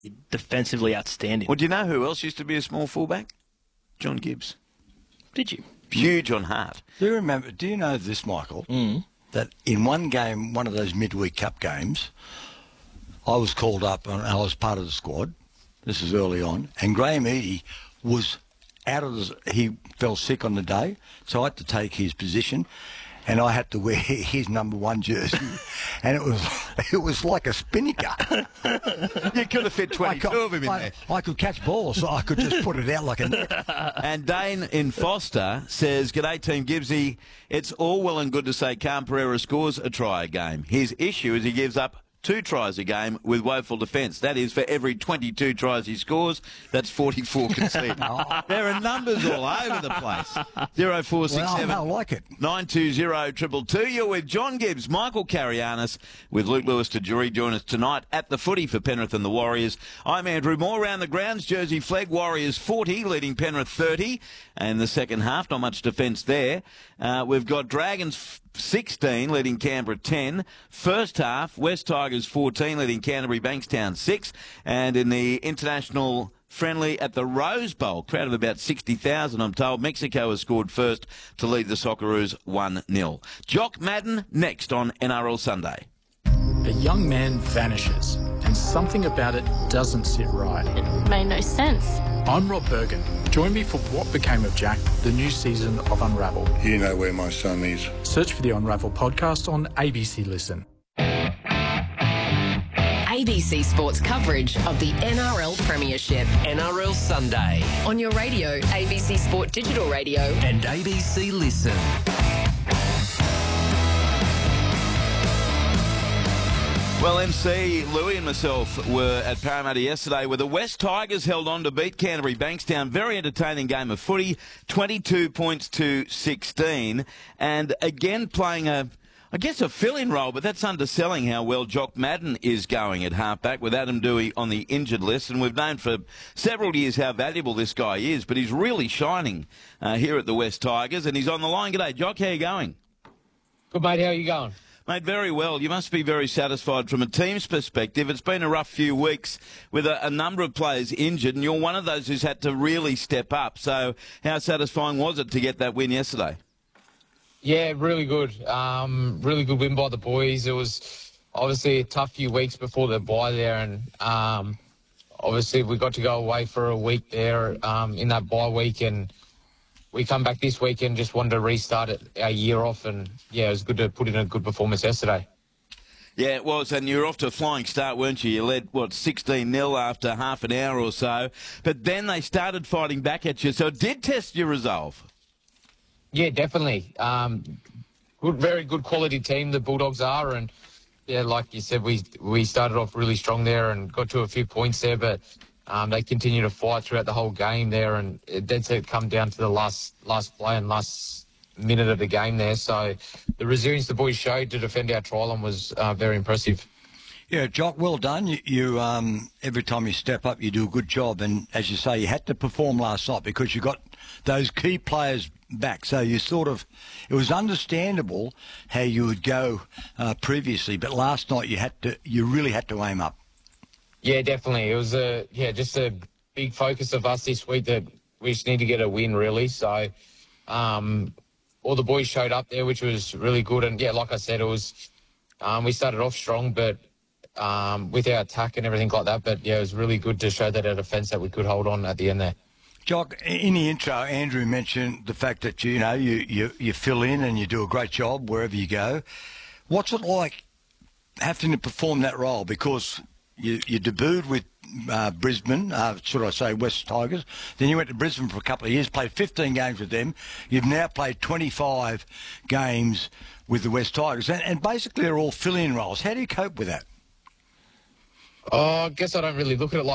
defensively outstanding. Well, do you know who else used to be a small fullback? John Gibbs. Did you? Huge on heart. Do you know this, Michael? That in one game, one of those midweek cup games, I was called up and I was part of the squad. This is early on. And Graham Eadie was he fell sick on the day, so I had to take his position. And I had to wear his number 1 jersey, and it was like a spinnaker. You could have fit 22 of him in there. I could catch balls, so I could just put it out like a net. And Dane in Foster says, "G'day, Team Gibbsy. It's all well and good to say Cam Pereira scores a try a game. His issue is he gives up 2 tries a game with woeful defence. That is, for every 22 tries he scores, that's 44 conceded." There are numbers all over the place. 0467 Well, I like it. 920 222. You're with John Gibbs, Michael Carianis, with Luke Lewis to jury. Join us tonight at the footy for Penrith and the Warriors. I'm Andrew Moore. Around the grounds, Jersey flag, Warriors 40, leading Penrith 30. And the second half, not much defence there. We've got Dragons 16, leading Canberra 10. First half, West Tigers 14, leading Canterbury Bankstown 6. And in the international friendly at the Rose Bowl, crowd of about 60,000, I'm told, Mexico has scored first to lead the Socceroos 1-0. Jock Madden next on NRL Sunday. A young man vanishes, and something about it doesn't sit right. It made no sense. I'm Rob Bergen. Join me for What Became of Jack, the new season of Unravel. You know where my son is. Search for the Unravel podcast on ABC Listen. ABC Sports coverage of the NRL Premiership. NRL Sunday. On your radio, ABC Sport Digital Radio. And ABC Listen. Well, MC, Louis and myself were at Parramatta yesterday where the West Tigers held on to beat Canterbury Bankstown. Very entertaining game of footy, 22 points to 16. And again playing a fill-in role, but that's underselling how well Jock Madden is going at halfback with Adam Dewey on the injured list. And we've known for several years how valuable this guy is, but he's really shining here at the West Tigers. And he's on the line. G'day, Jock. How you going? Good, mate. How are you going? Mate, very well. You must be very satisfied from a team's perspective. It's been a rough few weeks with a number of players injured, and you're one of those who's had to really step up. So how satisfying was it to get that win yesterday? Yeah, really good. Really good win by the boys. It was obviously a tough few weeks before the bye there, and obviously we got to go away for a week there in that bye week, and we come back this week and just wanted to restart our year off, and yeah, it was good to put in a good performance yesterday. Yeah, it was, and you were off to a flying start, weren't you? You led, 16-0 after half an hour or so, but then they started fighting back at you, so it did test your resolve. Yeah, definitely. Very good quality team, the Bulldogs are, and yeah, like you said, we started off really strong there and got to a few points there, but they continued to fight throughout the whole game there, and it did come down to the last play and last minute of the game there. So the resilience the boys showed to defend our try line was very impressive. Yeah, Jock, well done. You every time you step up, you do a good job. And as you say, you had to perform last night because you got those key players back. So you it was understandable how you would go previously, but last night you really had to aim up. Yeah, definitely. It was just a big focus of us this week that we just need to get a win, really. So all the boys showed up there, which was really good. And yeah, like I said, it was we started off strong, but with our attack and everything like that. But yeah, it was really good to show that our defence that we could hold on at the end there. Jock, in the intro, Andrew mentioned the fact that you fill in and you do a great job wherever you go. What's it like having to perform that role? Because you debuted with Brisbane, West Tigers. Then you went to Brisbane for a couple of years, played 15 games with them. You've now played 25 games with the West Tigers. And basically they're all fill-in roles. How do you cope with that? I guess I don't really look at it like